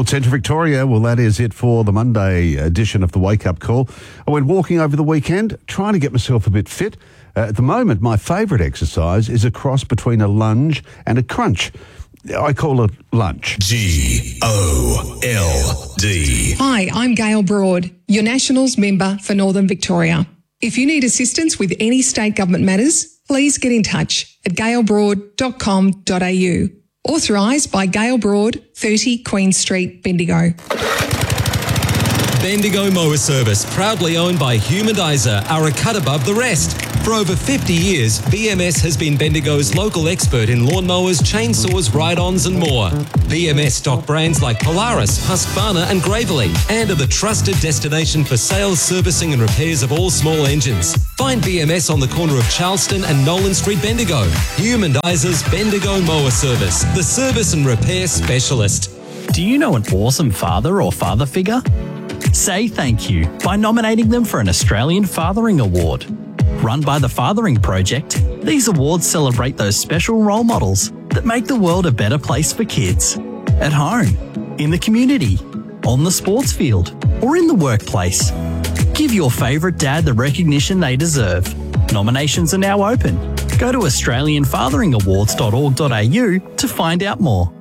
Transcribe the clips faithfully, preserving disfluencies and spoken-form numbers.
Gold Central Victoria. Well, that is it for the Monday edition of the Wake Up Call. I went walking over the weekend, trying to get myself a bit fit. Uh, at the moment, my favourite exercise is a cross between a lunge and a crunch. I call it lunch. G O L D. Hi, I'm Gail Broad, your Nationals member for Northern Victoria. If you need assistance with any state government matters, please get in touch at gail broad dot com dot a u. Authorised by Gail Broad, thirty Queen Street, Bendigo. Bendigo Mower Service, proudly owned by Humandizer, are a cut above the rest. For over fifty years, B M S has been Bendigo's local expert in lawnmowers, chainsaws, ride-ons and more. B M S stock brands like Polaris, Husqvarna and Gravely, and are the trusted destination for sales, servicing and repairs of all small engines. Find B M S on the corner of Charleston and Nolan Street, Bendigo. Humandizer's Bendigo Mower Service, the service and repair specialist. Do you know an awesome father or father figure? Say thank you by nominating them for an Australian Fathering Award. Run by the Fathering Project, these awards celebrate those special role models that make the world a better place for kids. At home, in the community, on the sports field, or in the workplace. Give your favourite dad the recognition they deserve. Nominations are now open. Go to australian fathering awards dot org dot a u to find out more.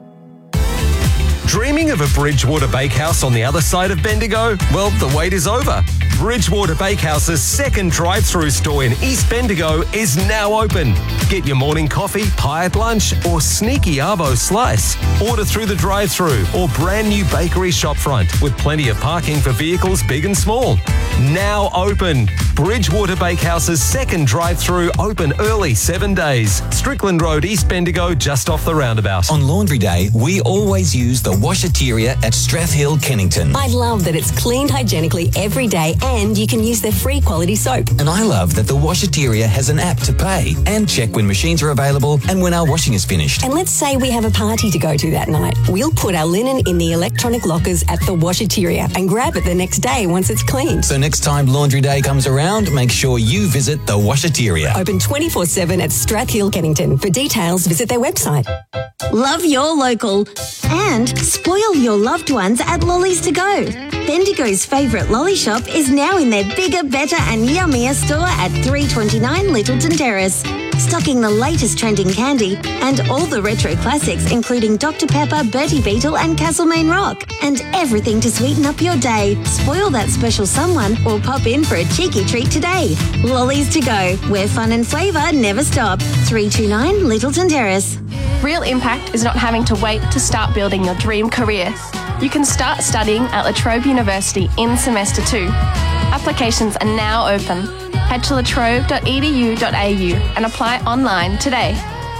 Dreaming of a Bridgewater Bakehouse on the other side of Bendigo? Well, the wait is over. Bridgewater Bakehouse's second drive-through store in East Bendigo is now open. Get your morning coffee, pie at lunch, or sneaky arvo slice. Order through the drive-through or brand new bakery shopfront with plenty of parking for vehicles big and small. Now open. Bridgewater Bakehouse's second drive-through open early seven days. Strickland Road, East Bendigo, just off the roundabout. On Laundry Day, we always use the Washateria at Strathhill, Kennington. I love that it's cleaned hygienically every day and you can use their free quality soap. And I love that the Washateria has an app to pay and check when machines are available and when our washing is finished. And let's say we have a party to go to that night. We'll put our linen in the electronic lockers at the Washateria and grab it the next day once it's cleaned. So next time Laundry Day comes around, make sure you visit the Washateria. Open twenty-four seven at Strathhill, Kennington. For details, visit their website. Love your local and spoil your loved ones at Lollies to Go. Bendigo's favourite lolly shop is now in their bigger, better and yummier store at three twenty-nine Littleton Terrace. Stocking the latest trending candy and all the retro classics including Doctor Pepper, Bertie Beetle and Castlemaine Rock. And everything to sweeten up your day. Spoil that special someone or pop in for a cheeky treat today. Lollies to Go, where fun and flavour never stop. three twenty-nine Littleton Terrace. Real impact is not having to wait to start building your dream career. You can start studying at La Trobe University in semester two. Applications are now open. Head to latrobe dot e d u dot a u and apply online today.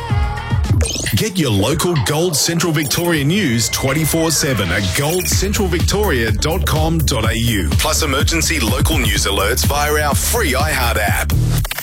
Get your local Gold Central Victoria news twenty-four seven at gold central victoria dot com dot a u. Plus emergency local news alerts via our free iHeart app.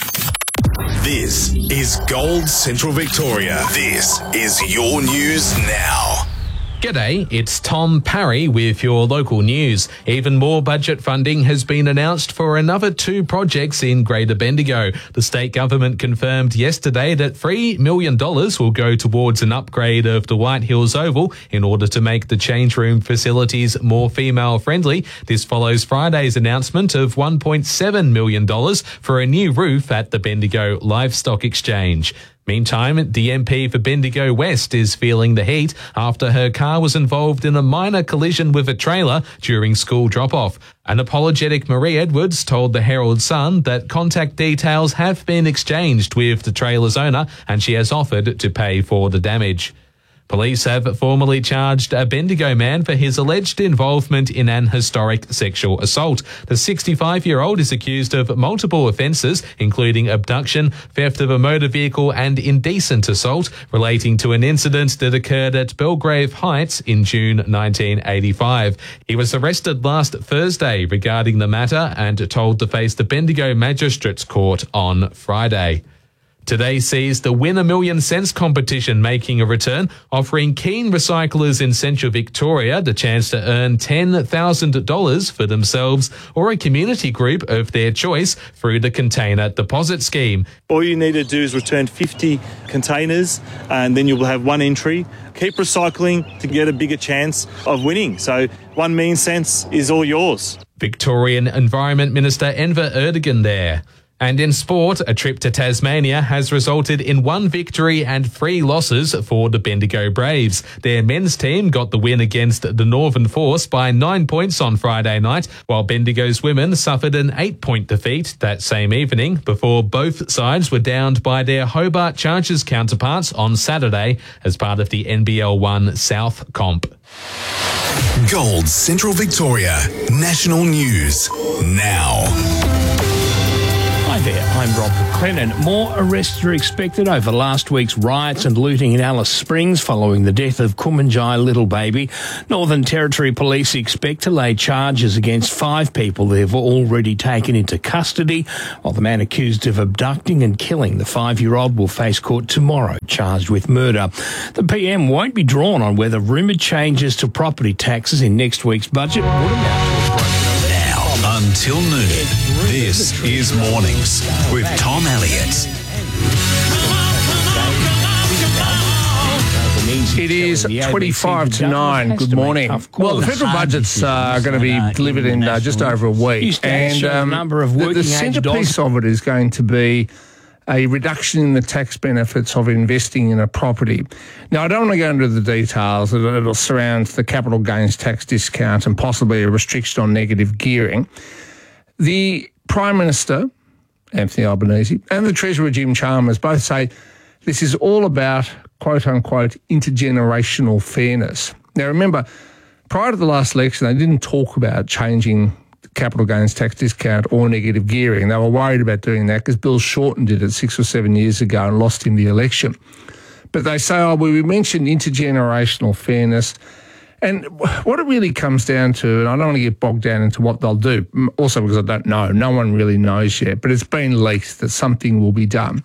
This is Gold Central Victoria. This is your news now. G'day, it's Tom Parry with your local news. Even more budget funding has been announced for another two projects in Greater Bendigo. The state government confirmed yesterday that three million dollars will go towards an upgrade of the White Hills Oval in order to make the change room facilities more female-friendly. This follows Friday's announcement of one point seven million dollars for a new roof at the Bendigo Livestock Exchange. Meantime, the M P for Bendigo West is feeling the heat after her car was involved in a minor collision with a trailer during school drop-off. An apologetic Marie Edwards told the Herald Sun that contact details have been exchanged with the trailer's owner and she has offered to pay for the damage. Police have formally charged a Bendigo man for his alleged involvement in an historic sexual assault. The sixty-five-year-old is accused of multiple offences, including abduction, theft of a motor vehicle and indecent assault, relating to an incident that occurred at Belgrave Heights in June nineteen eighty-five. He was arrested last Thursday regarding the matter and told to face the Bendigo Magistrates Court on Friday. Today sees the Win a Million Cents competition making a return, offering keen recyclers in Central Victoria the chance to earn ten thousand dollars for themselves or a community group of their choice through the Container Deposit Scheme. All you need to do is return fifty containers and then you'll have one entry. Keep recycling to get a bigger chance of winning. So one million cents is all yours. Victorian Environment Minister Enver Erdogan there. And in sport, a trip to Tasmania has resulted in one victory and three losses for the Bendigo Braves. Their men's team got the win against the Northern Force by nine points on Friday night, while Bendigo's women suffered an eight-point defeat that same evening before both sides were downed by their Hobart Chargers counterparts on Saturday as part of the N B L one South comp. Gold Central Victoria National News now. Hi there, I'm Rob McLennan. More arrests are expected over last week's riots and looting in Alice Springs following the death of Kumanjai little baby. Northern Territory Police expect to lay charges against five people they've already taken into custody, while the man accused of abducting and killing the five-year-old will face court tomorrow, charged with murder. The P M won't be drawn on whether rumoured changes to property taxes in next week's budget would amount to a broken until noon. This is Mornings with Tom Elliott. It is twenty-five to nine. Good morning. Well, the federal budget's uh, going to be delivered in uh, just over a week. And um, the, the centrepiece of it is going to be a reduction in the tax benefits of investing in a property. Now, I don't want to go into the details. It'll, it'll surround the capital gains tax discount and possibly a restriction on negative gearing. The Prime Minister, Anthony Albanese, and the Treasurer, Jim Chalmers, both say this is all about, quote-unquote, intergenerational fairness. Now, remember, prior to the last election, they didn't talk about changing capital gains tax discount or negative gearing. They were worried about doing that because Bill Shorten did it six or seven years ago and lost him the election. But they say, oh, well, we mentioned intergenerational fairness. And what it really comes down to, and I don't want to get bogged down into what they'll do, also because I don't know, no one really knows yet, but it's been leaked that something will be done.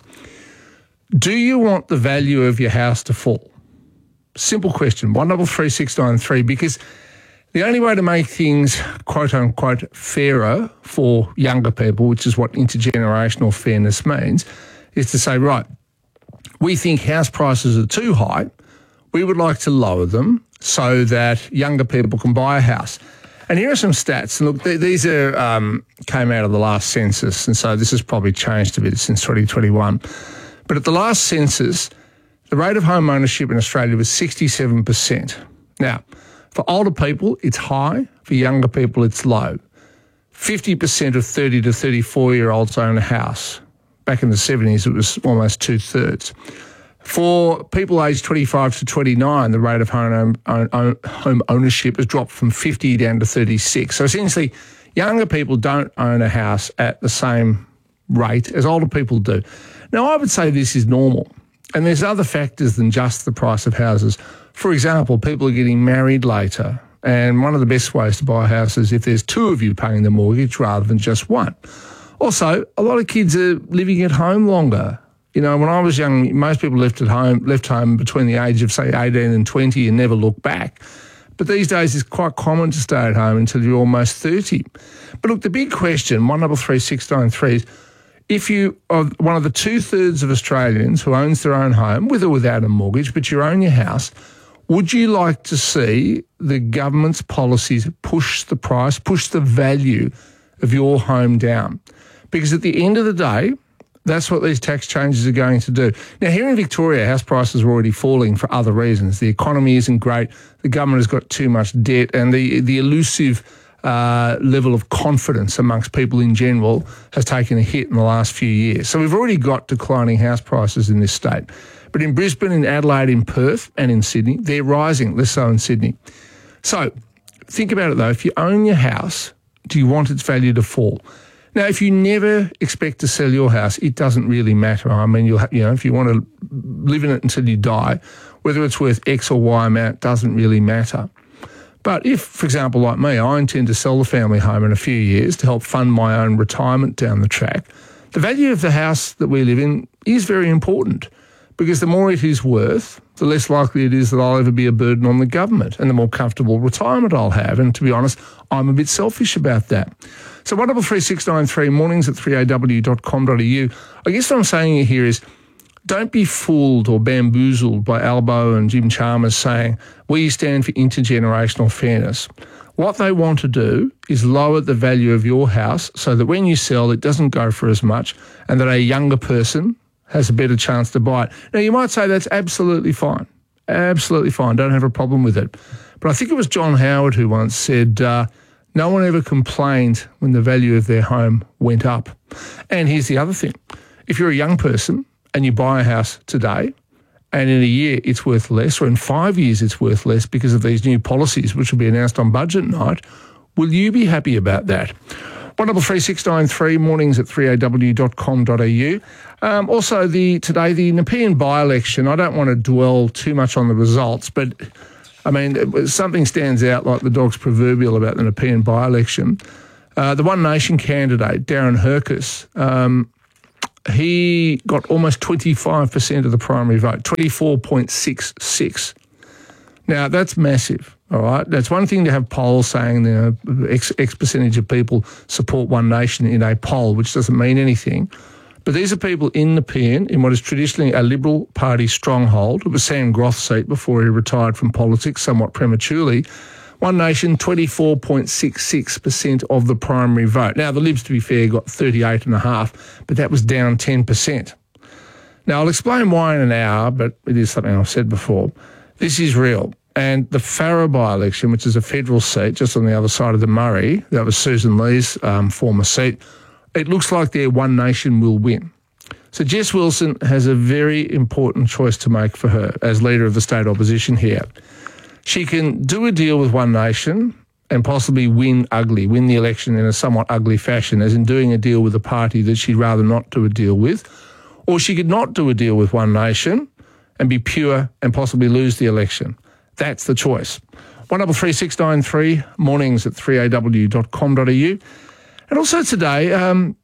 Do you want the value of your house to fall? Simple question, one double three six nine three, because the only way to make things, quote-unquote, fairer for younger people, which is what intergenerational fairness means, is to say, right, we think house prices are too high. We would like to lower them so that younger people can buy a house. And here are some stats. And look, th- these are um, came out of the last census, and so this has probably changed a bit since twenty twenty-one. But at the last census, the rate of home ownership in Australia was sixty-seven percent. Now, for older people, it's high. For younger people, it's low. fifty percent of thirty to thirty-four-year-olds own a house. Back in the seventies, it was almost two-thirds. For people aged twenty-five to twenty-nine, the rate of home, own, home ownership has dropped from fifty down to thirty-six. So essentially, younger people don't own a house at the same rate as older people do. Now, I would say this is normal. And there's other factors than just the price of houses. For example, people are getting married later. And one of the best ways to buy a house is if there's two of you paying the mortgage rather than just one. Also, a lot of kids are living at home longer. You know, when I was young, most people left at home, left home between the age of, say, eighteen and twenty and never looked back. But these days it's quite common to stay at home until you're almost thirty. But look, the big question, one double three six nine three, is if you are one of the two-thirds of Australians who owns their own home, with or without a mortgage, but you own your house, would you like to see the government's policies push the price, push the value of your home down? Because at the end of the day, that's what these tax changes are going to do. Now, here in Victoria, house prices are already falling for other reasons. The economy isn't great, the government has got too much debt, and the, the elusive uh, level of confidence amongst people in general has taken a hit in the last few years. So we've already got declining house prices in this state. But in Brisbane, in Adelaide, in Perth and in Sydney, they're rising, less so in Sydney. So think about it, though. If you own your house, do you want its value to fall? Now, if you never expect to sell your house, it doesn't really matter. I mean, you'll ha- you know, if you want to live in it until you die, whether it's worth X or Y amount doesn't really matter. But if, for example, like me, I intend to sell the family home in a few years to help fund my own retirement down the track, The value of the house that we live in is very important because the more it is worth, the less likely it is that I'll ever be a burden on the government and the more comfortable retirement I'll have. And to be honest, I'm a bit selfish about that. So one double three six nine three, mornings at three a w dot com dot a u. I guess what I'm saying here is don't be fooled or bamboozled by Albo and Jim Chalmers saying we stand for intergenerational fairness. What they want to do is lower the value of your house so that when you sell, it doesn't go for as much and that a younger person has a better chance to buy it. Now, you might say that's absolutely fine. Absolutely fine. Don't have a problem with it. But I think it was John Howard who once said, uh, no one ever complained when the value of their home went up. And here's the other thing. If you're a young person and you buy a house today and in a year it's worth less, or in five years it's worth less because of these new policies which will be announced on budget night, will you be happy about that? one double three six nine three, mornings at three a w dot com dot a u. Um, also, the today, the Nepean by-election, I don't want to dwell too much on the results, but, I mean, something stands out like the dog's proverbial about the Nepean by-election. Uh, the One Nation candidate, Darren Hercus, um, he got almost twenty-five percent of the primary vote, twenty-four point six six. Now, that's massive, all right? That's one thing to have polls saying, you know, X, X percentage of people support One Nation in a poll, which doesn't mean anything. But these are people in Nepean, in what is traditionally a Liberal Party stronghold. It was Sam Groth's seat before he retired from politics somewhat prematurely. One Nation, twenty-four point six six percent of the primary vote. Now, the Libs, to be fair, got thirty-eight point five, but that was down ten percent. Now, I'll explain why in an hour, but it is something I've said before. This is real. And the Farrer by-election, which is a federal seat just on the other side of the Murray, that was Susan Lee's um, former seat, it looks like their One Nation will win. So Jess Wilson has a very important choice to make for her as leader of the state opposition here. She can do a deal with One Nation and possibly win ugly, win the election in a somewhat ugly fashion, as in doing a deal with a party that she'd rather not do a deal with. Or she could not do a deal with One Nation and be pure and possibly lose the election. That's the choice. one double three six nine three, mornings at three a w dot com dot a u. And also today, um,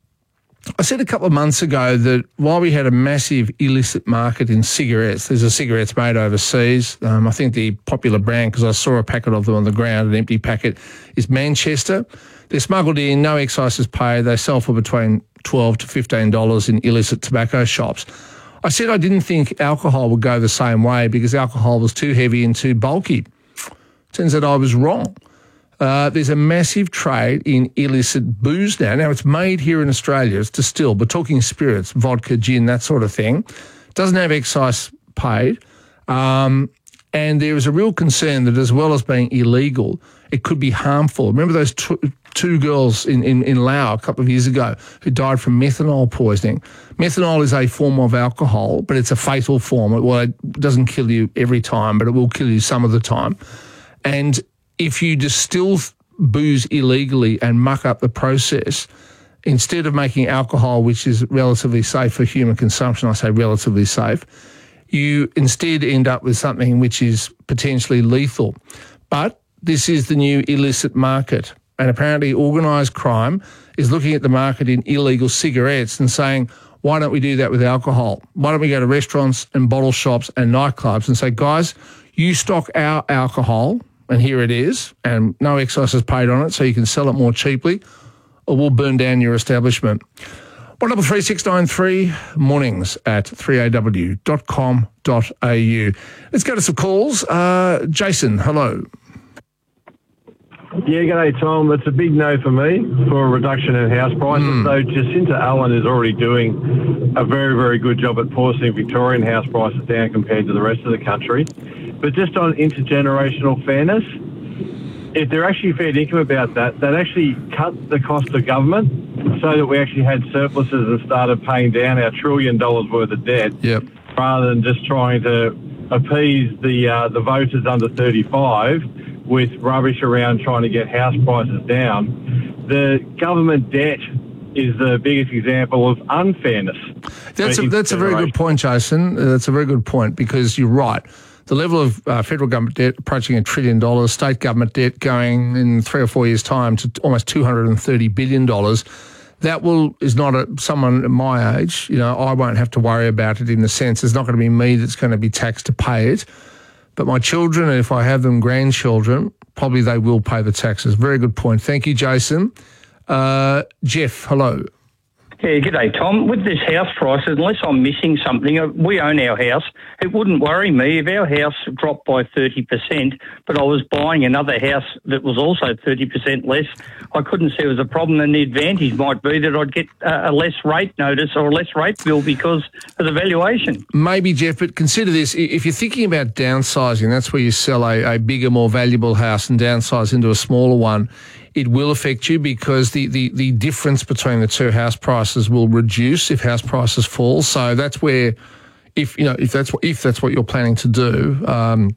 I said a couple of months ago that while we had a massive illicit market in cigarettes, there's a cigarettes made overseas. Um, I think the popular brand, because I saw a packet of them on the ground, an empty packet, is Manchester. They're smuggled in, no excise is paid. They sell for between twelve to fifteen dollars in illicit tobacco shops. I said I didn't think alcohol would go the same way because alcohol was too heavy and too bulky. Turns out I was wrong. Uh, there's a massive trade in illicit booze now. Now, it's made here in Australia. It's distilled. We're talking spirits, vodka, gin, that sort of thing. Doesn't have excise paid. Um, and there is a real concern that as well as being illegal, it could be harmful. Remember those two, two girls in, in, in Laos a couple of years ago who died from methanol poisoning? Methanol is a form of alcohol, but it's a fatal form. Well, it doesn't kill you every time, but it will kill you some of the time. And if you distill booze illegally and muck up the process, instead of making alcohol, which is relatively safe for human consumption, I say relatively safe, you instead end up with something which is potentially lethal. But this is the new illicit market. And apparently organised crime is looking at the market in illegal cigarettes and saying, why don't we do that with alcohol? Why don't we go to restaurants and bottle shops and nightclubs and say, guys, you stock our alcohol, and here it is, and no excise is paid on it, so you can sell it more cheaply, or we'll burn down your establishment. one double three six nine three, mornings at three a w dot com dot a u. Let's go to some calls. Uh, Jason, hello. Yeah, g'day, Tom. It's a big no for me for a reduction in house prices. Mm. So Jacinta Allen is already doing a very, very good job at forcing Victorian house prices down compared to the rest of the country. But just on intergenerational fairness, if they're actually fair income about that, they'd actually cut the cost of government so that we actually had surpluses and started paying down our trillion dollars worth of debt, yep, rather than just trying to appease the uh, the voters under thirty-five with rubbish around trying to get house prices down. The government debt is the biggest example of unfairness. That's a, that's a very good point, Jason. That's a very good point, because you're right. The level of uh, federal government debt approaching a trillion dollars, state government debt going in three or four years' time to almost two hundred thirty billion dollars. that will is not a, someone at my age. You know, I won't have to worry about it in the sense it's not going to be me that's going to be taxed to pay it. But my children, if I have them grandchildren, probably they will pay the taxes. Very good point. Thank you, Jason. Uh, Jeff, hello. Yeah, g'day, Tom. With this house prices, unless I'm missing something, uh, we own our house. It wouldn't worry me if our house dropped by thirty percent, but I was buying another house that was also thirty percent less. I couldn't see it was a problem, and the advantage might be that I'd get uh, a less rate notice or a less rate bill because of the valuation. Maybe, Jeff, but consider this. If you're thinking about downsizing, that's where you sell a, a bigger, more valuable house and downsize into a smaller one. It will affect you because the, the, the difference between the two house prices will reduce if house prices fall. So that's where, if you know, if that's what, if that's what you're planning to do, um,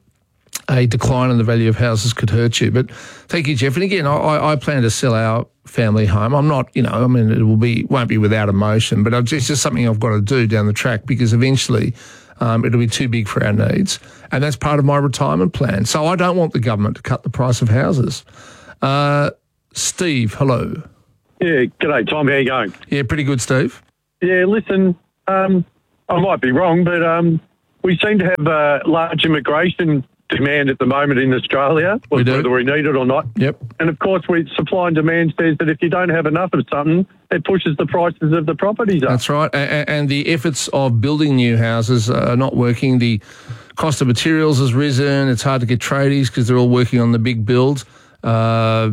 a decline in the value of houses could hurt you. But thank you, Jeff. And again, I, I plan to sell our family home. I'm not, you know, I mean, it will be won't be without emotion, but it's just something I've got to do down the track because eventually um, it'll be too big for our needs, and that's part of my retirement plan. So I don't want the government to cut the price of houses. Uh, Steve, hello. Yeah, g'day, Tom. How you going? Yeah, pretty good, Steve. Yeah, listen, um, I might be wrong, but um, we seem to have a large immigration demand at the moment in Australia, we do. whether we need it or not. Yep. And, of course, we supply and demand says that if you don't have enough of something, it pushes the prices of the properties up. That's right. And, and the efforts of building new houses are not working. The cost of materials has risen. It's hard to get tradies because they're all working on the big builds. Uh,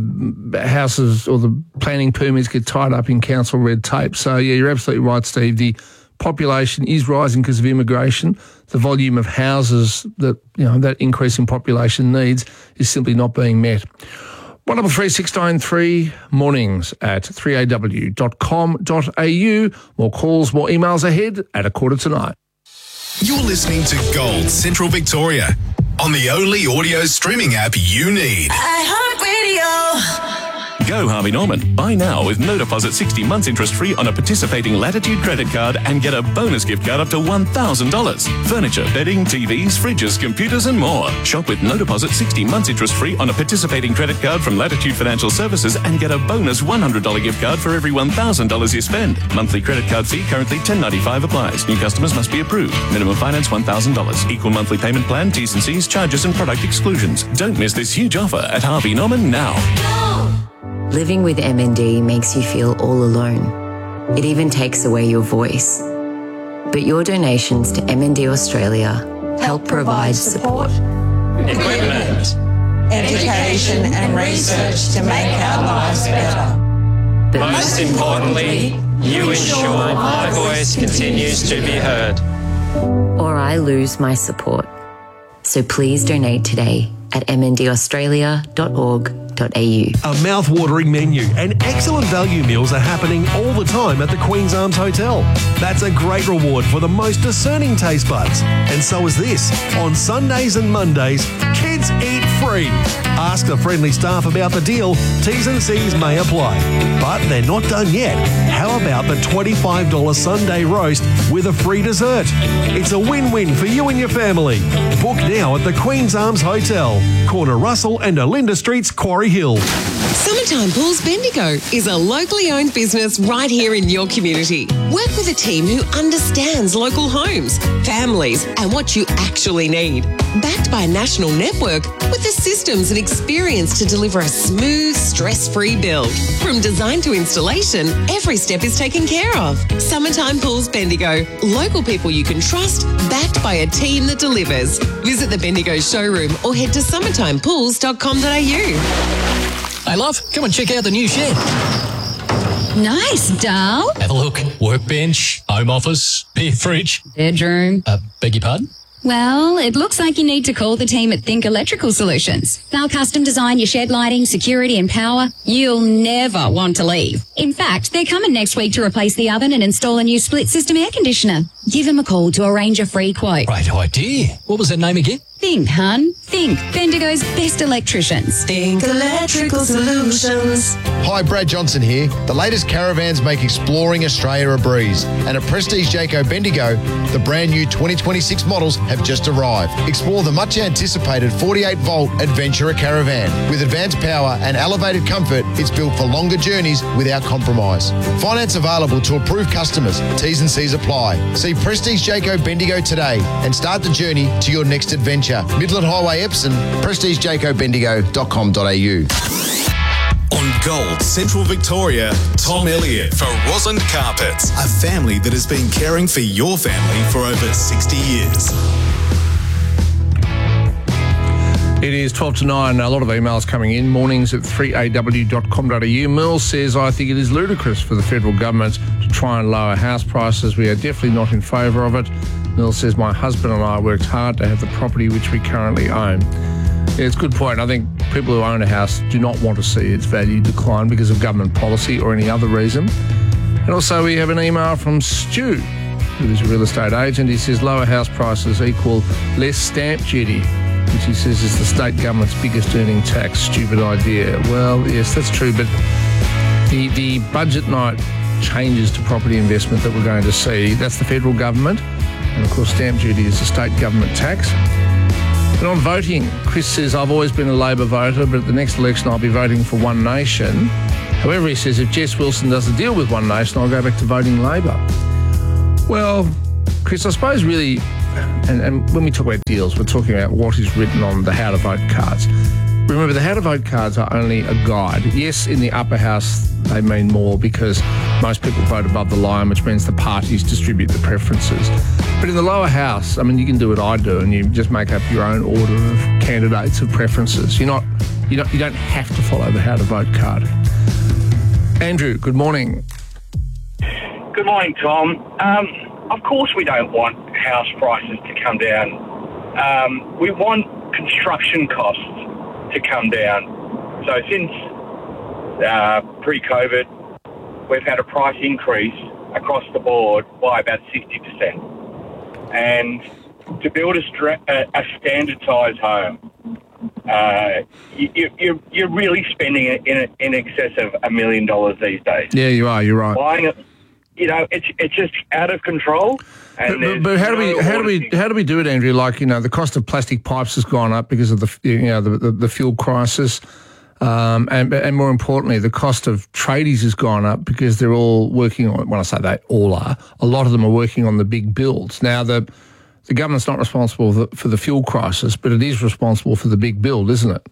houses or the planning permits get tied up in council red tape. So, yeah, you're absolutely right, Steve. The population is rising because of immigration. The volume of houses that, you know, that increase in population needs is simply not being met. one double three six nine three mornings at three a w dot com dot a u. More calls, more emails ahead at a quarter to nine. You're listening to Gold Central Victoria on the only audio streaming app you need. iHeartRadio. Go Harvey Norman. Buy now with no deposit sixty months interest free on a participating Latitude credit card and get a bonus gift card up to one thousand dollars. Furniture, bedding, T Vs, fridges, computers and more. Shop with no deposit sixty months interest free on a participating credit card from Latitude Financial Services and get a bonus one hundred dollars gift card for every one thousand dollars you spend. Monthly credit card fee currently ten ninety-five applies. New customers must be approved. Minimum finance one thousand dollars. Equal monthly payment plan, T's and C's, charges and product exclusions. Don't miss this huge offer at Harvey Norman now. Living with M N D makes you feel all alone. It even takes away your voice. But your donations to M N D Australia help provide support, Equipment, education and research to make our lives better. But most importantly, you ensure my voice continues to be heard. or I lose my support. So please donate today at m n d australia dot org dot a u. A mouth-watering menu and excellent value meals are happening all the time at the Queen's Arms Hotel. That's a great reward for the most discerning taste buds. And so is this. On Sundays and Mondays, kids eat free. Ask the friendly staff about the deal. T's and C's may apply. But they're not done yet. How about the twenty-five dollars Sunday roast with a free dessert? It's a win-win for you and your family. Book now at the Queen's Arms Hotel, corner Russell and Olinda Streets, Quarry Hill. Summertime Pools Bendigo is a locally owned business right here in your community. Work with a team who understands local homes, families, and what you actually need. Backed by a national network with the systems and experience to deliver a smooth, stress-free build. From design to installation, every step is taken care of. Summertime Pools Bendigo. Local people you can trust, backed by a team that delivers. Visit the Bendigo showroom or head to summertime pools dot com dot a u. Hey, love, come and check out the new shed. Nice, doll. Have a look. Workbench, home office, beer fridge. Bedroom. Uh, beg your pardon? Well, it looks like you need to call the team at Think Electrical Solutions. They'll custom design your shed lighting, security and power. You'll never want to leave. In fact, they're coming next week to replace the oven and install a new split system air conditioner. Give them a call to arrange a free quote. Great idea. What was that name again? Think, hun. Think. Bendigo's best electricians. Think Electrical Solutions. Hi, Brad Johnson here. The latest caravans make exploring Australia a breeze. And at Prestige Jayco Bendigo, the brand new twenty twenty-six models have just arrived. Explore the much anticipated forty-eight volt Adventurer Caravan. With advanced power and elevated comfort, it's built for longer journeys without compromise. Finance available to approved customers. T's and C's apply. See Prestige Jayco Bendigo today and start the journey to your next adventure. Midland Highway, Epsom, prestige jayco bendigo dot com dot a u. On Gold Central Victoria, Tom Elliott for Rosland Carpets, a family that has been caring for your family for over sixty years. It is twelve to nine. A lot of emails coming in. Mornings at three a w dot com dot a u. Merle says, I think it is ludicrous for the federal government to try and lower house prices. We are definitely not in favour of it. Merle says, my husband and I worked hard to have the property which we currently own. Yeah, it's a good point. I think people who own a house do not want to see its value decline because of government policy or any other reason. And also we have an email from Stu, who is a real estate agent. He says lower house prices equal less stamp duty, which he says is the state government's biggest earning tax. Stupid idea. Well, yes, that's true, but the, the budget night changes to property investment that we're going to see, that's the federal government. And of course, stamp duty is the state government tax. And on voting, Chris says, I've always been a Labor voter, but at the next election I'll be voting for One Nation. However, he says, if Jess Wilson does a deal with One Nation, I'll go back to voting Labor. Well, Chris, I suppose really, and, and when we talk about deals, we're talking about what is written on the how to vote cards. Remember, the how to vote cards are only a guide. Yes, in the upper house, they mean more because most people vote above the line, which means the parties distribute the preferences. But in the lower house, I mean, you can do what I do and you just make up your own order of candidates of preferences. You're not, you don't, you don't have to follow the how to vote card. Andrew, good morning. Good morning, Tom. Um, of course we don't want house prices to come down. Um, we want construction costs to come down. So since uh, pre-COVID, we've had a price increase across the board by about sixty percent. And to build a, stra- a, a standard size home, uh, you, you're, you're really spending in, in excess of a million dollars these days. Yeah, you are. You're right. Buying it, you know, it's it's just out of control. And but, but how do we how do we how do we do it, Andrew? Like, you know, the cost of plastic pipes has gone up because of the you know the the, the fuel crisis, um, and and more importantly, the cost of tradies has gone up because they're all working on. When I say they all are, a lot of them are working on the big builds. Now the the government's not responsible for, for the fuel crisis, but it is responsible for the big build, isn't it?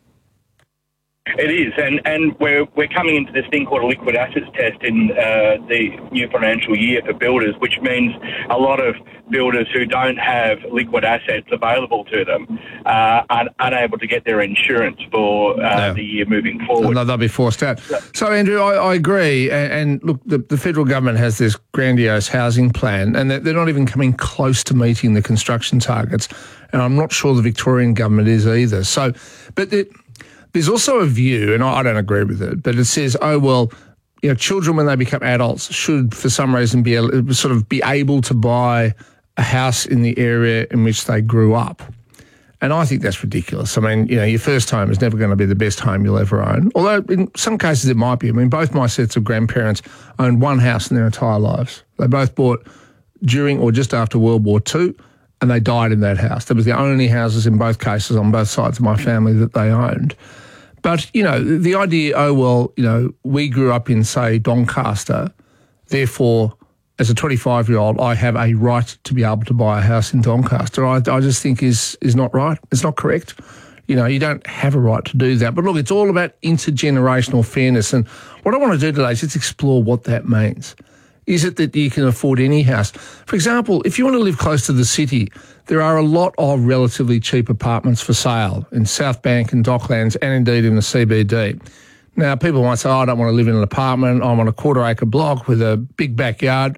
It is, and, and we're we're coming into this thing called a liquid assets test in uh, the new financial year for builders, which means a lot of builders who don't have liquid assets available to them uh, are unable to get their insurance for uh, yeah. the year moving forward. No, they'll be forced out. So, Andrew, I, I agree, and, and look, the, the federal government has this grandiose housing plan, and they're, they're not even coming close to meeting the construction targets, and I'm not sure the Victorian government is either. So, but it... There's also a view, and I don't agree with it, but it says, oh, well, you know, children when they become adults should, for some reason, be able, sort of be able to buy a house in the area in which they grew up. And I think that's ridiculous. I mean, you know, your first home is never going to be the best home you'll ever own. Although in some cases it might be. I mean, both my sets of grandparents owned one house in their entire lives. They both bought during or just after World War Two, and they died in that house. That was the only houses in both cases on both sides of my family that they owned. But, you know, the idea, oh, well, you know, we grew up in, say, Doncaster, therefore, as a twenty-five-year-old, I have a right to be able to buy a house in Doncaster, I, I just think is is not right. It's not correct. You know, you don't have a right to do that. But look, it's all about intergenerational fairness. And what I want to do today is just explore what that means. Is it that you can afford any house? For example, if you want to live close to the city, there are a lot of relatively cheap apartments for sale in South Bank and Docklands and indeed in the C B D. Now, people might say, oh, I don't want to live in an apartment. I'm on a quarter acre block with a big backyard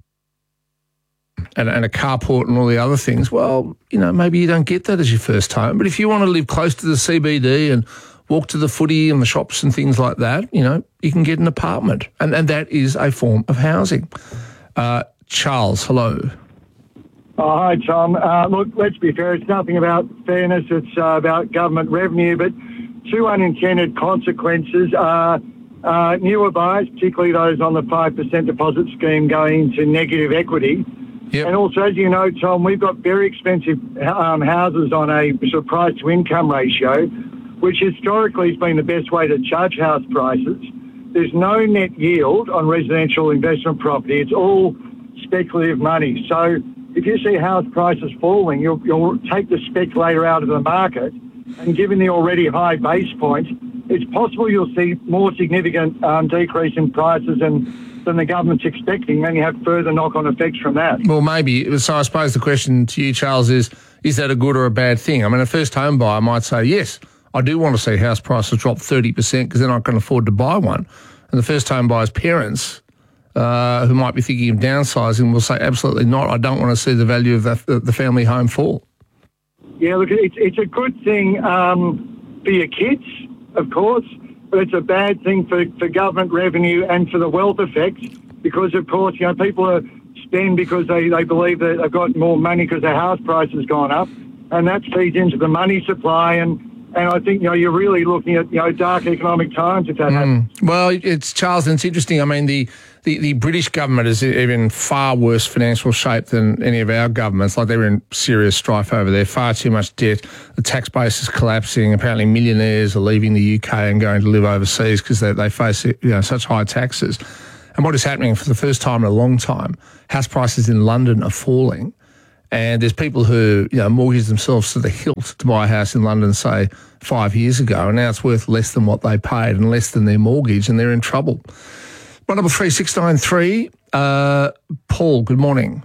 and, and a carport and all the other things. Well, you know, maybe you don't get that as your first home. But if you want to live close to the C B D and walk to the footy and the shops and things like that, you know, you can get an apartment. And, and that is a form of housing. Uh, Charles, hello. Oh, hi, Tom. Uh, look, let's be fair. It's nothing about fairness. It's uh, about government revenue. But two unintended consequences are uh, newer buyers, particularly those on the five percent deposit scheme, going into negative equity. Yep. And also, as you know, Tom, we've got very expensive um, houses on a sort of price-to-income ratio, which historically has been the best way to judge house prices. There's no net yield on residential investment property. It's all speculative money. So if you see house prices falling, you'll, you'll take the speculator out of the market, and given the already high base point, it's possible you'll see more significant um, decrease in prices than, than the government's expecting, and you have further knock-on effects from that. Well, maybe. So I suppose the question to you, Charles, is, is that a good or a bad thing? I mean, a first home buyer might say, yes, I do want to see house prices drop thirty percent because then I can afford to buy one. And the first home buyer's parents, uh, who might be thinking of downsizing, will say, absolutely not. I don't want to see the value of the, the family home fall. Yeah, look, it's, it's a good thing um, for your kids, of course, but it's a bad thing for, for government revenue and for the wealth effect because, of course, you know, people are spend because they, they believe that they've got more money because their house price has gone up, and that feeds into the money supply, and, and I think, you know, you're really looking at, you know, dark economic times if that mm. happens. Well, it's, Charles, and it's interesting. I mean, the, the, the British government is in far worse financial shape than any of our governments. Like, they're in serious strife over there, far too much debt. The tax base is collapsing. Apparently millionaires are leaving the U K and going to live overseas because they, they face, you know, such high taxes. And what is happening for the first time in a long time, house prices in London are falling. And there's people who, you know, mortgaged themselves to the hilt to buy a house in London, say, five years ago, and now it's worth less than what they paid and less than their mortgage, and they're in trouble. One double three six nine three. Uh, Paul, good morning.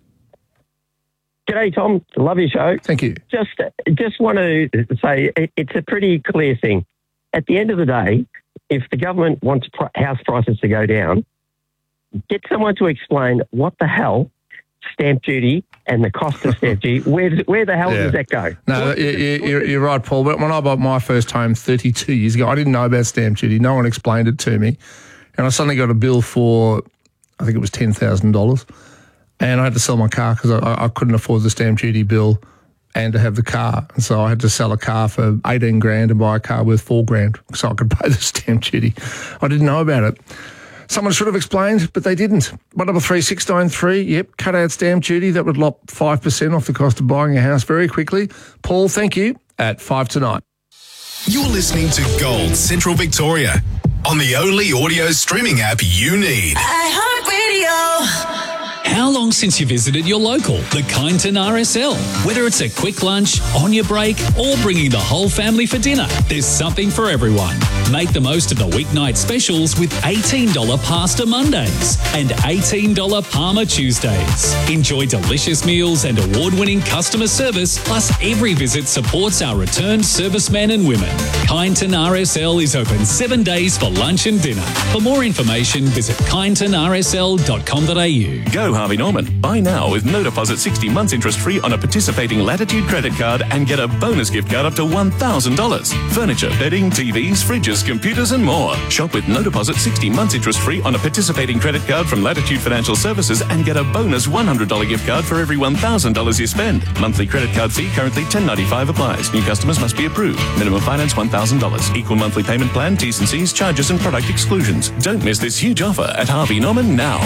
G'day, Tom. Love your show. Thank you. Just, just want to say it, it's a pretty clear thing. At the end of the day, if the government wants pr- house prices to go down, get someone to explain what the hell stamp duty and the cost of stamp duty, where, where the hell yeah. does that go? No, you, you're, you're right, Paul. But when I bought my first home thirty-two years ago, I didn't know about stamp duty. No one explained it to me. And I suddenly got a bill for, I think it was ten thousand dollars. And I had to sell my car because I, I couldn't afford the stamp duty bill and to have the car. And so I had to sell a car for eighteen grand and buy a car worth four grand so I could pay the stamp duty. I didn't know about it. Someone should have explained, but they didn't. one double three six nine three, yep, cut out stamp duty. That would lop five percent off the cost of buying a house very quickly. Paul, thank you, at five to nine. You're listening to Gold Central Victoria on the only audio streaming app you need. iHeartRadio. How long since you visited your local, the Kyneton R S L? Whether it's a quick lunch, on your break, or bringing the whole family for dinner, there's something for everyone. Make the most of the weeknight specials with eighteen dollars Pasta Mondays and eighteen dollars Parma Tuesdays. Enjoy delicious meals and award-winning customer service, plus every visit supports our returned servicemen and women. Kyneton R S L is open seven days for lunch and dinner. For more information, visit kyneton r s l dot com dot a u. Go Harvey Norman. Buy now with no deposit sixty months interest free on a participating Latitude credit card and get a bonus gift card up to one thousand dollars. Furniture, bedding, T Vs, fridges, computers and more. Shop with no deposit sixty months interest free on a participating credit card from Latitude Financial Services and get a bonus one hundred dollars gift card for every one thousand dollars you spend. Monthly credit card fee currently ten dollars ninety-five applies. New customers must be approved. Minimum finance one thousand dollars. Equal monthly payment plan, T's and C's, charges and product exclusions. Don't miss this huge offer at Harvey Norman now.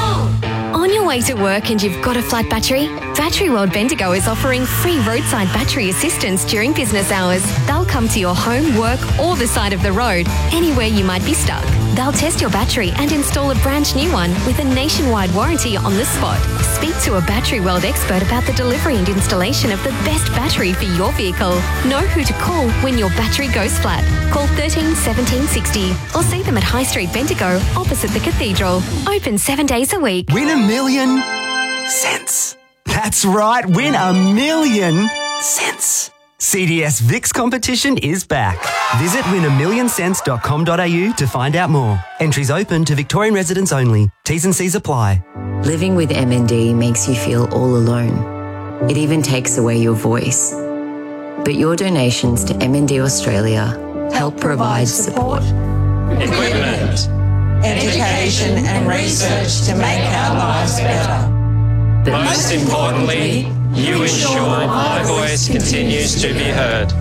On your way to work and you've got a flat battery? Battery World Bendigo is offering free roadside battery assistance during business hours. They'll come to your home, work or the side of the road, anywhere you might be stuck. They'll test your battery and install a brand new one with a nationwide warranty on the spot. Speak to a Battery World expert about the delivery and installation of the best battery for your vehicle. Know who to call when your battery goes flat. Call thirteen seventeen sixty or see them at High Street Bendigo opposite the Cathedral. Open seven days a week. Win a million cents. That's right, win a million cents. C D S Vix competition is back. Visit win a million cents dot com dot a u to find out more. Entries open to Victorian residents only. T's and C's apply. Living with M N D makes you feel all alone. It even takes away your voice. But your donations to M N D Australia help provide support, equipment, education and research to make our lives better. But most importantly, you ensure my voice continues to be heard.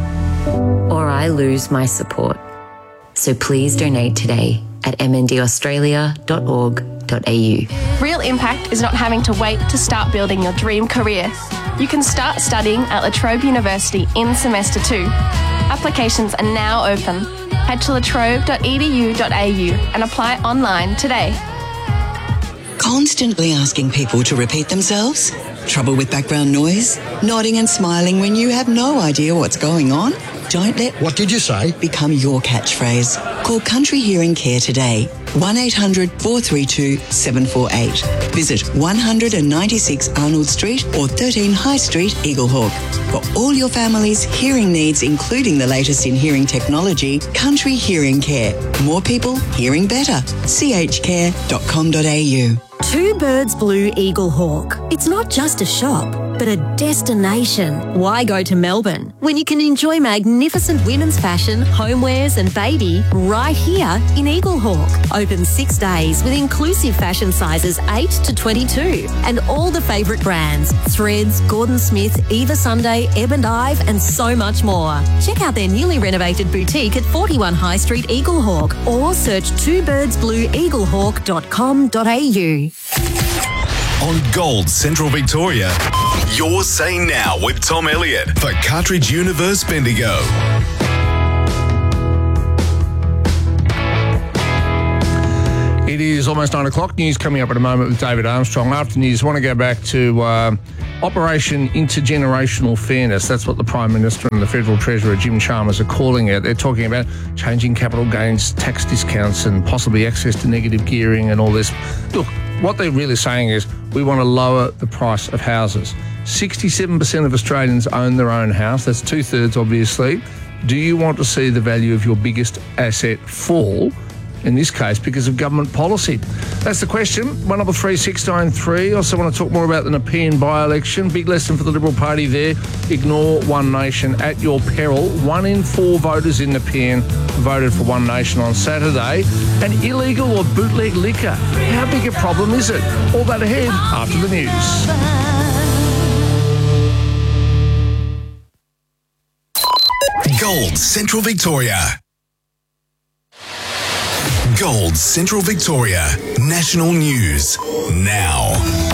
Or I lose my support. So please donate today at m n d australia dot org dot a u. Real impact is not having to wait to start building your dream career. You can start studying at La Trobe University in semester two. Applications are now open. Head to latrobe dot e d u dot a u and apply online today. Constantly asking people to repeat themselves? Trouble with background noise? Nodding and smiling when you have no idea what's going on? Don't let what did you say become your catchphrase. Call Country Hearing Care today. one eight hundred four three two seven four eight. Visit one ninety-six Arnold Street or thirteen High Street, Eaglehawk. For all your family's hearing needs, including the latest in hearing technology, Country Hearing Care. More people hearing better. c h care dot com dot a u. Two Birds Blue Eaglehawk. It's not just a shop, but a destination. Why go to Melbourne when you can enjoy magnificent women's fashion, homewares and baby right here in Eaglehawk? Open six days with inclusive fashion sizes eight to twenty-two and all the favourite brands, Threads, Gordon Smith, Eva Sunday, Ebb and Ive and so much more. Check out their newly renovated boutique at forty-one High Street, Eaglehawk or search two birds blue eaglehawk dot com dot a u. On Gold Central Victoria, Your Say Now with Tom Elliott for Cartridge Universe Bendigo. It is almost nine o'clock. News coming up in a moment with David Armstrong. After news, I want to go back to uh, Operation Intergenerational Fairness. That's what the Prime Minister and the Federal Treasurer, Jim Chalmers, are calling it. They're talking about changing capital gains tax discounts and possibly access to negative gearing and all this. Look, what they're really saying is we want to lower the price of houses. sixty-seven percent of Australians own their own house. That's two-thirds, obviously. Do you want to see the value of your biggest asset fall? In this case, because of government policy. That's the question. one double three six nine three. Also want to talk more about the Nepean by-election. Big lesson for the Liberal Party there. Ignore One Nation at your peril. One in four voters in Nepean voted for One Nation on Saturday. And illegal or bootleg liquor, how big a problem is it? All that ahead after the news. Gold Central Victoria. Gold Central Victoria. National News now.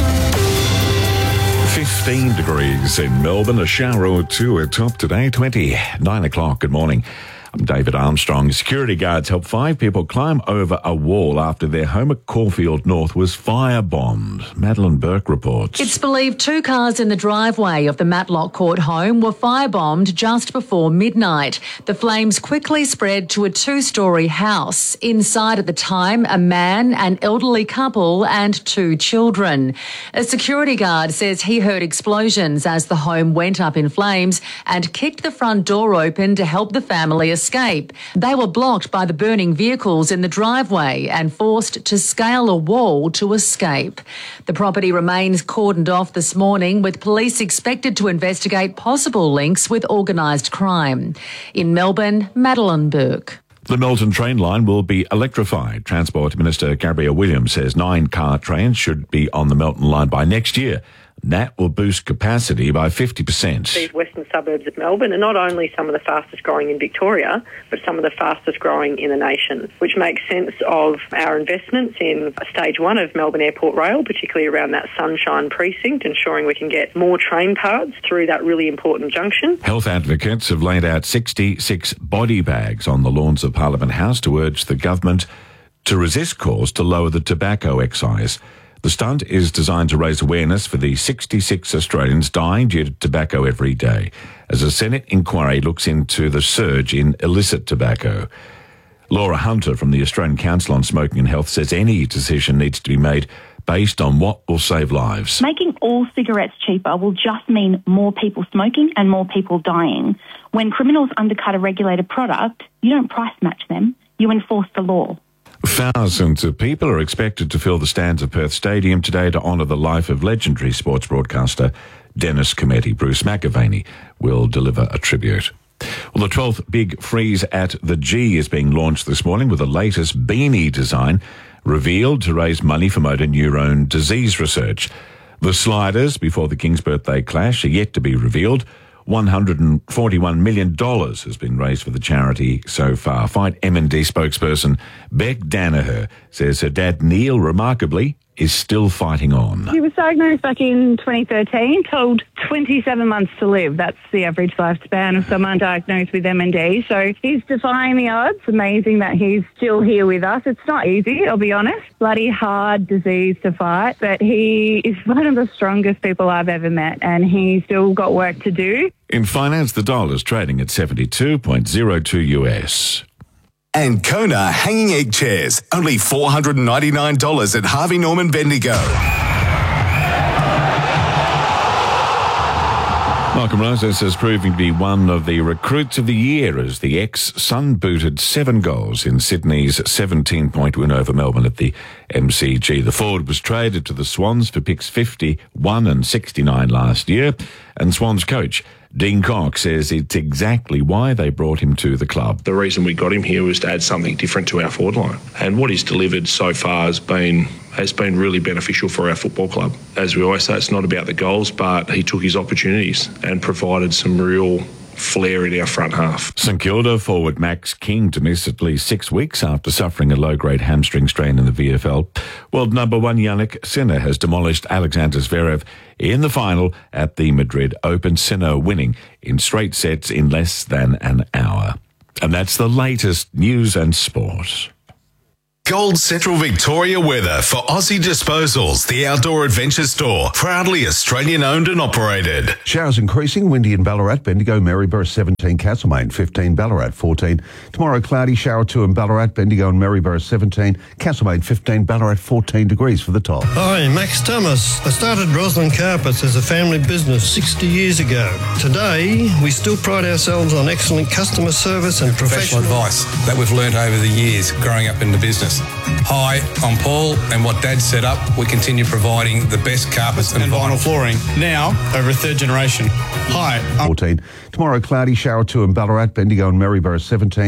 fifteen degrees in Melbourne, a shower or two at top today, twenty, nine o'clock. Good morning. I'm David Armstrong. Security guards helped five people climb over a wall after their home at Caulfield North was firebombed. Madeline Burke reports. It's believed two cars in the driveway of the Matlock Court home were firebombed just before midnight. The flames quickly spread to a two-storey house. Inside at the time, a man, an elderly couple and two children. A security guard says he heard explosions as the home went up in flames and kicked the front door open to help the family escape. Escape. They were blocked by the burning vehicles in the driveway and forced to scale a wall to escape. The property remains cordoned off this morning, with police expected to investigate possible links with organised crime. In Melbourne, Madeline Burke. The Melton train line will be electrified. Transport Minister Gabrielle Williams says nine car trains should be on the Melton line by next year. That will boost capacity by fifty percent. These western suburbs of Melbourne are not only some of the fastest growing in Victoria, but some of the fastest growing in the nation, which makes sense of our investments in stage one of Melbourne Airport Rail, particularly around that Sunshine precinct, ensuring we can get more train parts through that really important junction. Health advocates have laid out sixty-six body bags on the lawns of Parliament House to urge the government to resist calls to lower the tobacco excise. The stunt is designed to raise awareness for the sixty-six Australians dying due to tobacco every day, as a Senate inquiry looks into the surge in illicit tobacco. Laura Hunter from the Australian Council on Smoking and Health says any decision needs to be made based on what will save lives. Making all cigarettes cheaper will just mean more people smoking and more people dying. When criminals undercut a regulated product, you don't price match them, you enforce the law. Thousands of people are expected to fill the stands of Perth Stadium today to honour the life of legendary sports broadcaster Dennis Cometti. Bruce McAvaney will deliver a tribute. Well, the twelfth Big Freeze at the G is being launched this morning with the latest beanie design revealed to raise money for motor neurone disease research. The sliders before the King's Birthday Clash are yet to be revealed. one hundred forty-one million dollars has been raised for the charity so far. Fight M and D spokesperson Beck Danaher says her dad Neil, remarkably, is still fighting on. He was diagnosed back in twenty thirteen, told twenty-seven months to live. That's the average lifespan of someone diagnosed with M and D. So he's defying the odds. Amazing that he's still here with us. It's not easy, I'll be honest. Bloody hard disease to fight. But he is one of the strongest people I've ever met, and he's still got work to do. In finance, the dollar's trading at seventy-two point oh two U S. And Kona hanging egg chairs, only four hundred ninety-nine dollars at Harvey Norman Bendigo. Malcolm Rosas is proving to be one of the recruits of the year as the ex-Sun booted seven goals in Sydney's seventeen-point win over Melbourne at the M C G. The forward was traded to the Swans for picks fifty-one and sixty-nine last year, and Swans coach Dean Cox says it's exactly why they brought him to the club. The reason we got him here was to add something different to our forward line. And what he's delivered so far has been has been really beneficial for our football club. As we always say, it's not about the goals, but he took his opportunities and provided some real flair in our front half. St Kilda forward Max King to miss at least six weeks after suffering a low-grade hamstring strain in the V F L. World number one Yannick Sinner has demolished Alexander Zverev in the final at the Madrid Open, Sinner winning in straight sets in less than an hour. And that's the latest news and sport. Gold Central Victoria weather for Aussie Disposals, the outdoor adventure store, proudly Australian owned and operated. Showers increasing, windy in Ballarat, Bendigo, Maryborough seventeen, Castlemaine fifteen, Ballarat fourteen. Tomorrow cloudy, shower two in Ballarat, Bendigo and Maryborough seventeen, Castlemaine fifteen, Ballarat fourteen degrees for the top. Hi, Max Thomas. I started Roslyn Carpets as a family business sixty years ago. Today, we still pride ourselves on excellent customer service and professional, professional advice that we've learned over the years growing up in the business. Hi, I'm Paul, and what Dad set up, we continue providing the best carpets and, and vinyl flooring, now over a third generation. Hi, I'm fourteen. Tomorrow cloudy, shower two in Ballarat, Bendigo and Maryborough seventeen.